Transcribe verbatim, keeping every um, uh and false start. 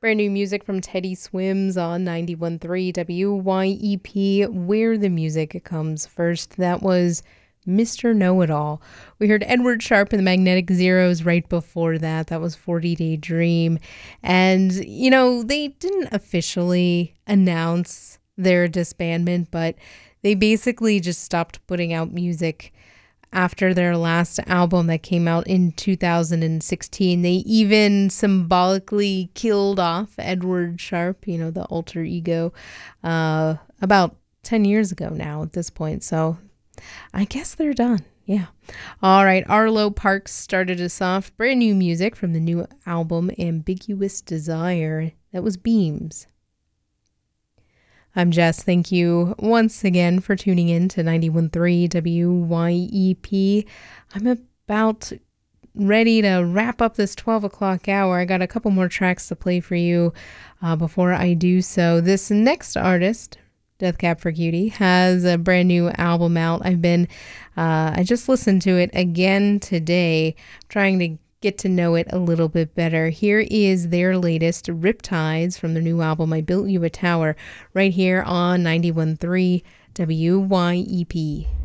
Brand new music from Teddy Swims on ninety-one point three W Y E P, where the music comes first. That was Mister Know-It-All. We heard Edward Sharpe and the Magnetic Zeros right before that. That was forty Day Dream. And, you know, they didn't officially announce their disbandment, but they basically just stopped putting out music after their last album that came out in two thousand sixteen. They even symbolically killed off Edward Sharpe, you know, the alter ego, uh, about ten years ago now at this point. So I guess they're done. Yeah. All right. Arlo Parks started us off. Brand new music from the new album Ambiguous Desire. That was Beams. I'm Jess. Thank you once again for tuning in to ninety-one point three W Y E P. I'm about ready to wrap up this twelve o'clock hour. I got a couple more tracks to play for you uh, before I do so. This next artist, Death Cab for Cutie, has a brand new album out. I've been, uh, I just listened to it again today, trying to get to know it a little bit better. Here is their latest, Riptides, from their new album, I Built You a Tower, right here on ninety-one point three W Y E P.